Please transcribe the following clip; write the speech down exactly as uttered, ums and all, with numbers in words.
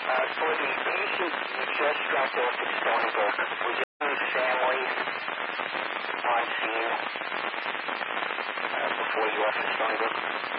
Uh, for the patient you just dropped off at Stony Brook, was your family on scene uh, before you left for Stony Brook?